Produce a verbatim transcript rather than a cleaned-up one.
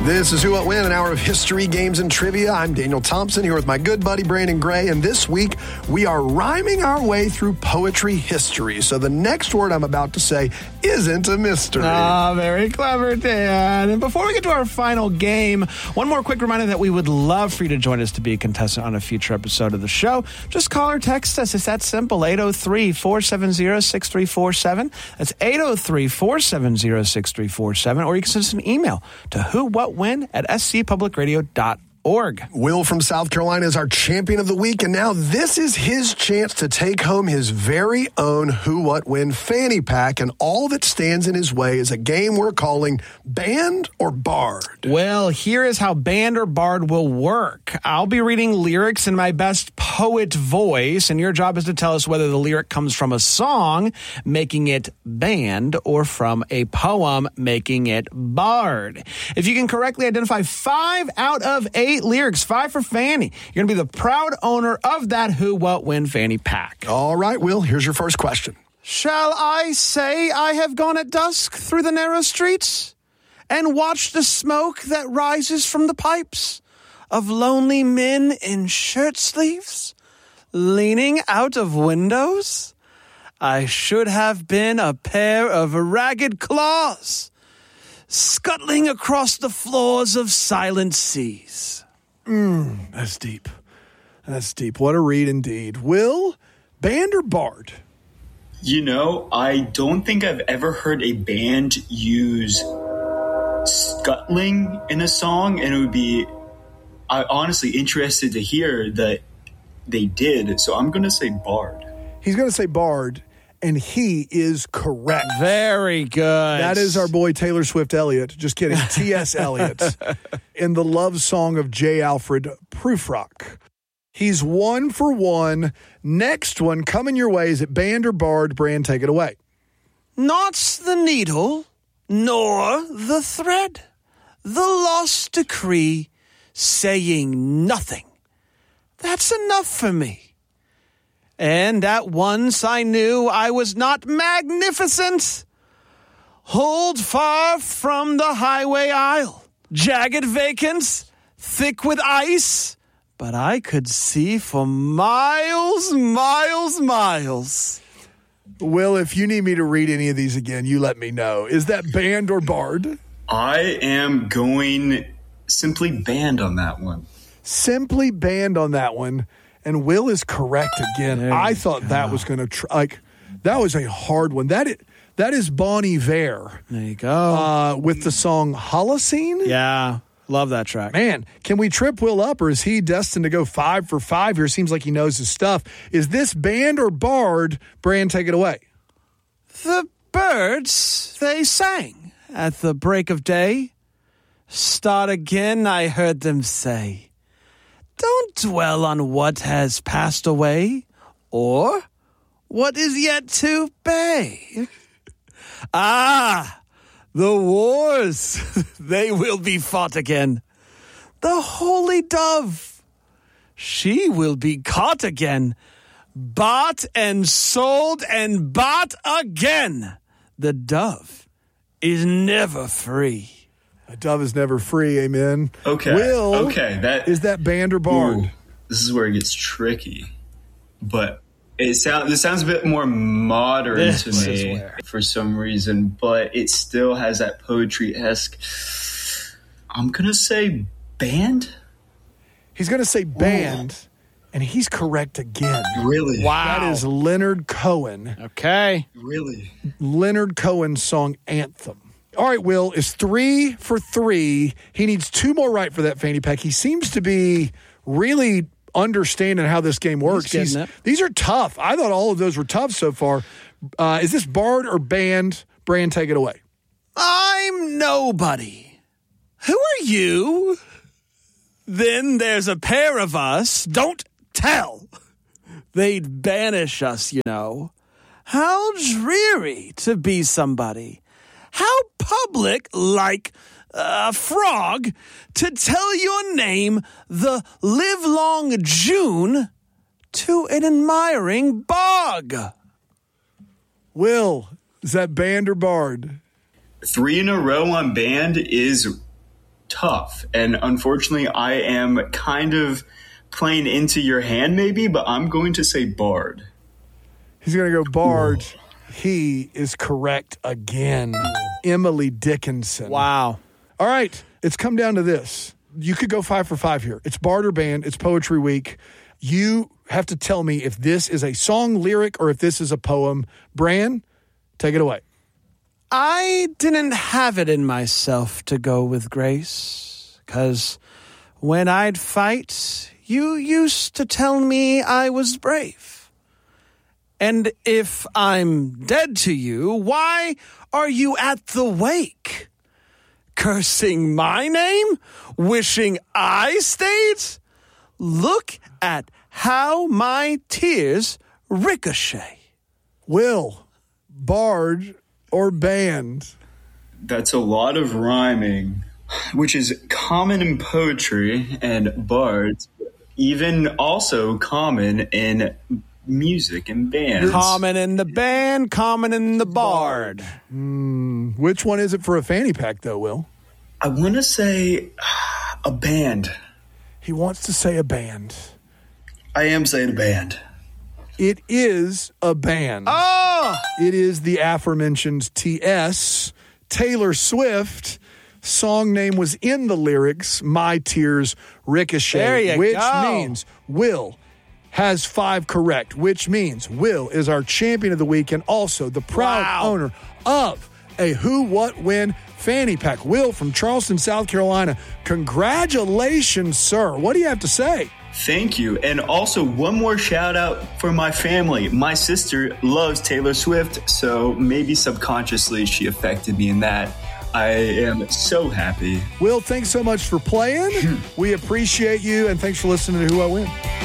This is Who What When, an hour of history, games, and trivia. I'm Daniel Thompson here with my good buddy Brandon Gray, and this week we are rhyming our way through poetry history. So the next word I'm about to say isn't a mystery. Ah, very clever, Dan. And before we get to our final game, one more quick reminder that we would love for you to join us to be a contestant on a future episode of the show. Just call or text us. It's that simple, eight oh three, four seven zero, six three four seven. That's eight oh three, four seven zero, six three four seven. Or you can send us an email to who what when at s c public radio dot org. Will from South Carolina is our champion of the week, and now this is his chance to take home his very own Who What When fanny pack, and all that stands in his way is a game we're calling Band or Bard. Well, here is how Band or Bard will work. I'll be reading lyrics in my best poet voice, and your job is to tell us whether the lyric comes from a song, making it band, or from a poem, making it bard. If you can correctly identify five out of eight lyrics, five for Fanny, you're going to be the proud owner of that Who What When fanny pack. All right, Will, here's your first question. Shall I say I have gone at dusk through the narrow streets and watched the smoke that rises from the pipes of lonely men in shirt sleeves leaning out of windows? I should have been a pair of ragged claws scuttling across the floors of silent seas. Mmm, that's deep. That's deep. What a read indeed. Will, band or bard? You know, I don't think I've ever heard a band use scuttling in a song, and it would be I honestly interested to hear that they did. So I'm going to say bard. He's going to say bard, and he is correct. Very good. That is our boy Taylor Swift Eliot. Just kidding. T S. Eliot in the love song of J. Alfred Prufrock. He's one for one. Next one coming your way. Is it band or bard? Brand, take it away. Not the needle, nor the thread. The lost decree saying nothing. That's enough for me. And at once I knew I was not magnificent. Hold far from the highway aisle, jagged vacant, thick with ice, but I could see for miles, miles, miles. Will, if you need me to read any of these again, you let me know. Is that band or bard? I am going simply band on that one. Simply band on that one. And Will is correct again. I thought go. that was going to tr- like that was a hard one. That is, that is Bon Iver. There you go. Uh, with the song Holocene. Yeah, love that track. Man, can we trip Will up, or is he destined to go five for five here? Seems like he knows his stuff. Is this band or bard? Brand, take it away. The birds, they sang at the break of day. Start again, I heard them say. Don't dwell on what has passed away, or what is yet to be. Ah, the wars, they will be fought again. The holy dove, she will be caught again. Bought and sold and bought again. The dove is never free. A dove is never free, amen. Okay. Will, okay, that is that band or bard? Ooh, this is where it gets tricky. But it sounds this sounds a bit more modern this to me for some reason, but it still has that poetry-esque. I'm going to say band? He's going to say band, Ooh. And he's correct again. Really? Wow. That is Leonard Cohen. Okay. Really? Leonard Cohen's song Anthem. All right, Will is three for three. He needs two more right for that fanny pack. He seems to be really understanding how this game works. He's He's, these are tough. I thought all of those were tough so far. Uh, is this bard or band? Brand, take it away. I'm nobody. Who are you? Then there's a pair of us. Don't tell. They'd banish us, you know. How dreary to be somebody. How public, like a frog, to tell your name the livelong June to an admiring bog. Will, is that band or bard? Three in a row on band is tough. And unfortunately, I am kind of playing into your hand maybe, but I'm going to say Bard. He's going to go Bard. Whoa. He is correct again. Emily Dickinson. Wow. All right. It's come down to this. You could go five for five here. It's Bard or band. It's Poetry Week. You have to tell me if this is a song lyric or if this is a poem. Bran, take it away. I didn't have it in myself to go with Grace, 'cause when I'd fight, you used to tell me I was brave. And if I'm dead to you, why are you at the wake? Cursing my name? Wishing I stayed? Look at how my tears ricochet. Will, Bard or band? That's a lot of rhyming, which is common in poetry and bards, even also common in music and bands. Common in the band, common in the bard. Mm, which one is it for a fanny pack, though, Will? I want to say a band. He wants to say a band. I am saying a band. It is a band. Oh! It is the aforementioned T S. Taylor Swift. Song name was in the lyrics, My Tears Ricochet. There you which go. means Will has five correct, which means Will is our champion of the week and also the proud Wow. owner of a Who, What, When fanny pack. Will from Charleston, South Carolina. Congratulations, sir. What do you have to say? Thank you. And also one more shout out for my family. My sister loves Taylor Swift, so maybe subconsciously she affected me in that. I am so happy. Will, thanks so much for playing. We appreciate you, and thanks for listening to Who I Win.